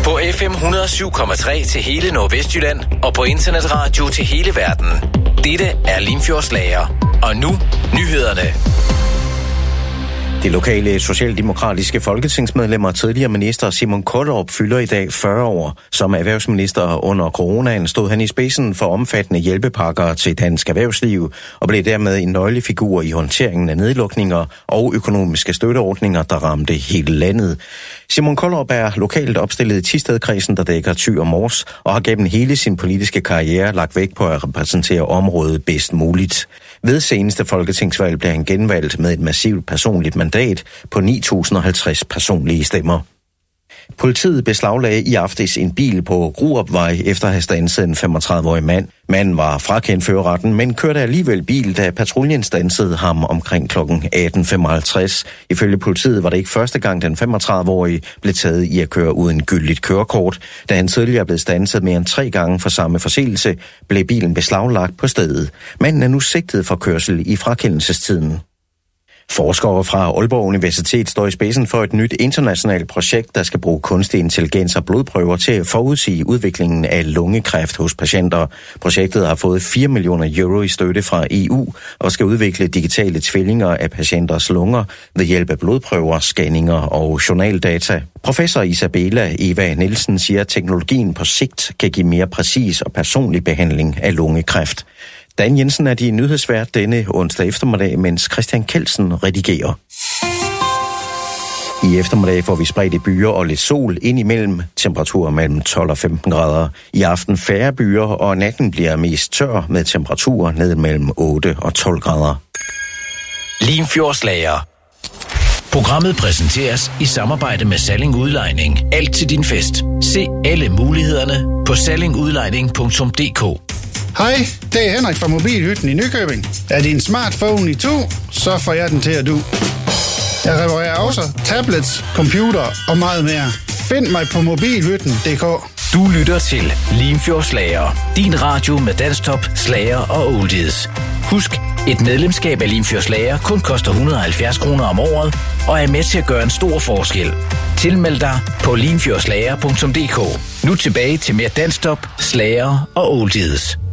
På FM 107,3 til hele Nordvestjylland og på internetradio til hele verden. Dette er Limfjordslager. Og nu nyhederne. Det lokale socialdemokratiske folketingsmedlem og tidligere minister Simon Kollerup fylder i dag 40 år. Som erhvervsminister under coronaen stod han i spidsen for omfattende hjælpepakker til dansk erhvervsliv og blev dermed en nøglefigur i håndteringen af nedlukninger og økonomiske støtteordninger, der ramte hele landet. Simon Kollerup er lokalt opstillet i Thisted-kredsen, der dækker Thy og Mors, og har gennem hele sin politiske karriere lagt vægt på at repræsentere området bedst muligt. Ved seneste folketingsvalg blev han genvalgt med et massivt personligt mandat på 9.050 personlige stemmer. Politiet beslaglagde i aftes en bil på Gruopvej efter at have standset en 35-årig mand. Manden var frakendt førerretten, men kørte alligevel bil, da patruljen standsede ham omkring kl. 18.55. Ifølge politiet var det ikke første gang, den 35-årige blev taget i at køre uden gyldigt kørekort. Da han tidligere blev standset mere end 3 gange for samme forseelse, blev bilen beslaglagt på stedet. Manden er nu sigtet for kørsel i frakendelsestiden. Forskere fra Aalborg Universitet står i spidsen for et nyt internationalt projekt, der skal bruge kunstig intelligens og blodprøver til at forudsige udviklingen af lungekræft hos patienter. Projektet har fået 4 millioner euro i støtte fra EU og skal udvikle digitale tvillinger af patienters lunger ved hjælp af blodprøver, scanninger og journaldata. Professor Isabella Eva Nielsen siger, at teknologien på sigt kan give mere præcis og personlig behandling af lungekræft. Dan Jensen er din nyhedsvært denne onsdag eftermiddag, mens Christian Kelsen redigerer. I eftermiddag får vi spredt i byer og lidt sol ind imellem, temperaturer mellem 12 og 15 grader. I aften færre byer, og natten bliver mest tør med temperaturer ned mellem 8 og 12 grader. Limfjordslager. Programmet præsenteres i samarbejde med Salling Udlejning. Alt til din fest. Se alle mulighederne på sallingudlejning.dk. Hej, det er Henrik fra Mobilhytten i Nykøbing. Er din smartphone i to, så får jeg den til at du. Jeg reparerer også tablets, computer og meget mere. Find mig på mobilhytten.dk. Du lytter til Limfjordslager. Din radio med dansktop, slager og oldies. Husk, et medlemskab af Limfjordslager kun koster 170 kroner om året og er med til at gøre en stor forskel. Tilmeld dig på limfjordslager.dk. Nu tilbage til mere dansktop, slager og oldies.